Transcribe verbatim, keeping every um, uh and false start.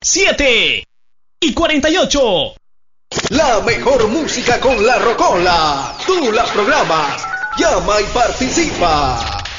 siete y cuarenta y ocho. La mejor música con la Rocola. Tú la programas. Llama y participa.